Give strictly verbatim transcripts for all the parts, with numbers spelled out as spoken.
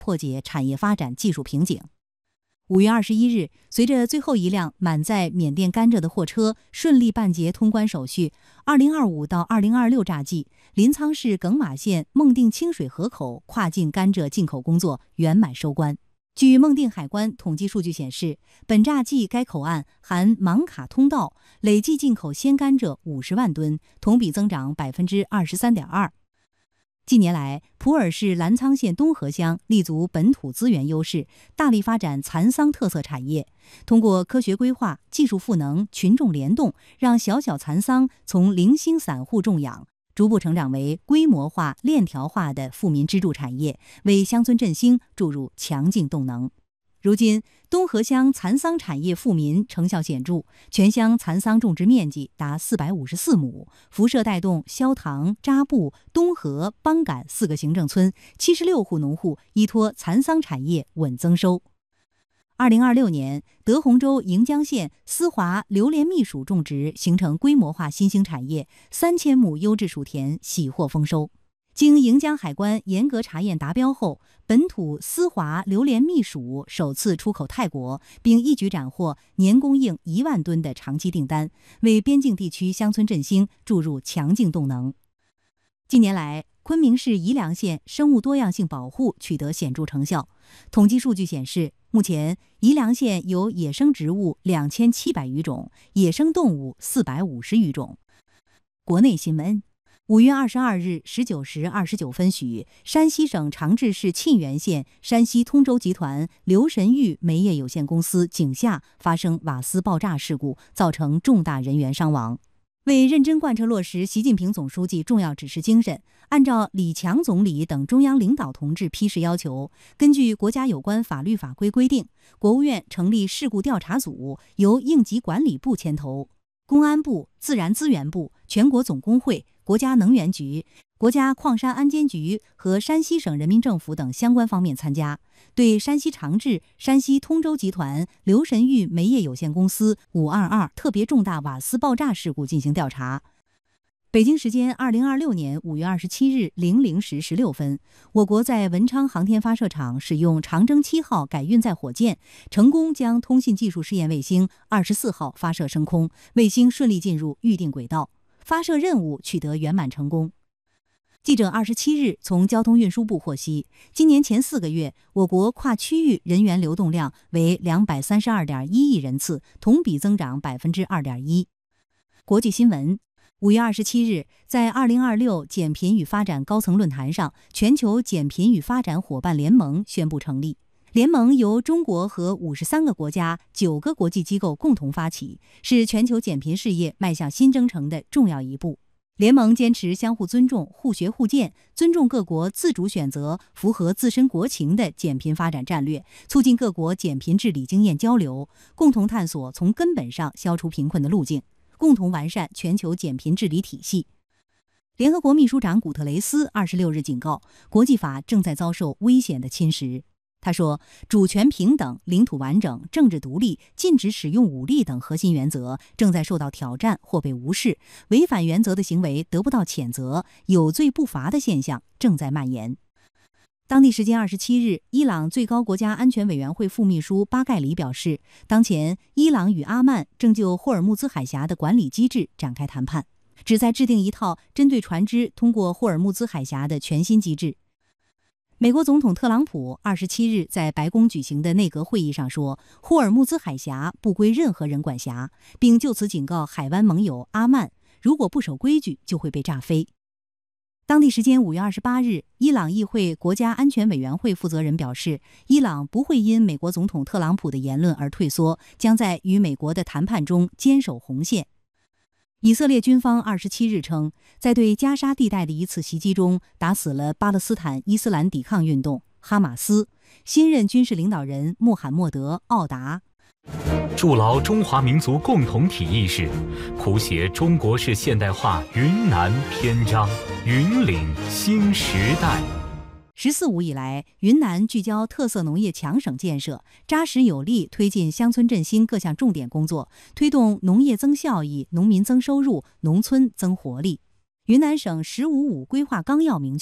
破解产业发展技术瓶颈。五月二十一日，随着最后一辆满载缅甸甘蔗的货车顺利办结通关手续，二零二五到二零二六乍季，临沧市耿马县孟定清水河口跨境甘蔗进口工作圆满收官。据孟定海关统计数据显示，本乍季该口岸含芒卡通道累计进口鲜甘蔗五十万吨，同比增长百分之二十三点二。近年来，普洱市澜沧县东河乡立足本土资源优势，大力发展蚕桑特色产业，通过科学规划、技术赋能、群众联动，让小小蚕桑从零星散户种养，逐步成长为规模化、链条化的富民支柱产业，为乡村振兴注入强劲动能。如今，东河乡蚕桑产业富民成效显著，全乡蚕桑种植面积达四百五十四亩，辐射带动肖塘、扎布、东河、邦杆四个行政村七十六户农户依托蚕桑产业稳增收。二零二六年，德宏州盈江县思华榴莲蜜薯种植形成规模化新兴产业，三千亩优质薯田喜获丰收。经盈江海关严格查验达标后，本土思华榴莲蜜薯首次出口泰国，并一举斩获年供应一万吨的长期订单，为边境地区乡村振兴注入强劲动能。近年来，昆明市宜良县生物多样性保护取得显著成效。统计数据显示，目前宜良县有野生植物两千七百余种，野生动物四百五十余种。国内新闻。五月二十二日十九时二十九分许，山西省长治市沁源县山西通州集团刘神玉煤业有限公司井下发生瓦斯爆炸事故，造成重大人员伤亡。为认真贯彻落实习近平总书记重要指示精神，按照李强总理等中央领导同志批示要求，根据国家有关法律法规规定，国务院成立事故调查组，由应急管理部牵头，公安部、自然资源部、全国总工会、国家能源局、国家矿山安监局和山西省人民政府等相关方面参加，对山西长治、山西通州集团刘神玉煤业有限公司五二二特别重大瓦斯爆炸事故进行调查。北京时间二零二六年五月二十七日零零时十六分，我国在文昌航天发射场使用长征七号改运载火箭，成功将通信技术试验卫星二十四号发射升空，卫星顺利进入预定轨道，发射任务取得圆满成功。记者二十七日从交通运输部获悉，今年前四个月，我国跨区域人员流动量为两百三十二点一亿人次，同比增长百分之二点一。国际新闻。五月二十七日，在二零二六减贫与发展高层论坛上，全球减贫与发展伙伴联盟宣布成立。联盟由中国和五十三个国家、九个国际机构共同发起，是全球减贫事业迈向新征程的重要一步。联盟坚持相互尊重、互学互鉴，尊重各国自主选择符合自身国情的减贫发展战略，促进各国减贫治理经验交流，共同探索从根本上消除贫困的路径，共同完善全球减贫治理体系。联合国秘书长古特雷斯二十六日警告，国际法正在遭受危险的侵蚀。他说，主权平等、领土完整、政治独立、禁止使用武力等核心原则正在受到挑战或被无视，违反原则的行为得不到谴责，有罪不罚的现象正在蔓延。当地时间二十七日，伊朗最高国家安全委员会副秘书巴盖里表示，当前伊朗与阿曼正就霍尔木兹海峡的管理机制展开谈判，旨在制定一套针对船只通过霍尔木兹海峡的全新机制。美国总统特朗普二十七日在白宫举行的内阁会议上说，霍尔木兹海峡不归任何人管辖，并就此警告海湾盟友阿曼，如果不守规矩就会被炸飞。当地时间五月二十八日，伊朗议会国家安全委员会负责人表示，伊朗不会因美国总统特朗普的言论而退缩，将在与美国的谈判中坚守红线。以色列军方二十七日称，在对加沙地带的一次袭击中，打死了巴勒斯坦伊斯兰抵抗运动哈马斯新任军事领导人穆罕默德·奥达。 筑牢中华民族共同体意识，谱写中国式现代化云南篇章，云岭新时代。 十四五以来，云南聚焦特色农业强省建设，扎实有力推进乡村振兴各项重点工作，推动农业增效益、农民增收入、农村增活力。云南省“十五五”规划纲要明确，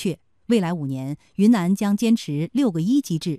未来五年，云南将坚持六个一机制，